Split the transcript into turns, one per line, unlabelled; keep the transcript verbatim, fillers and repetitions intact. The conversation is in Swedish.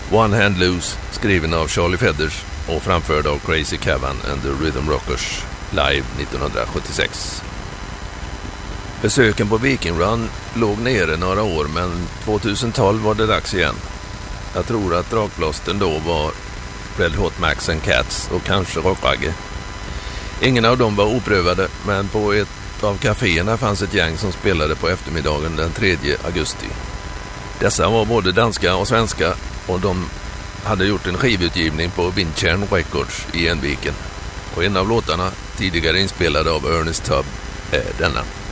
One Hand Loose, skriven av Charlie Feathers och framförd av Crazy Cavan and the Rhythm Rockers live nittonhundrasjuttiosex. Besöken på Viking Run låg nere några år, men tjugotolv var det dags igen. Jag tror att drakblåsten då var Red Hot Max and Cats och kanske Rockragge. Ingen av dem var oprövade, men på ett av kaféerna fanns ett gäng som spelade på eftermiddagen den tredje augusti. Dessa var både danska och svenska och de hade gjort en skivutgivning på Vintjärn Records i Enviken. Och en av låtarna, tidigare inspelad av Ernest Tubb, är denna.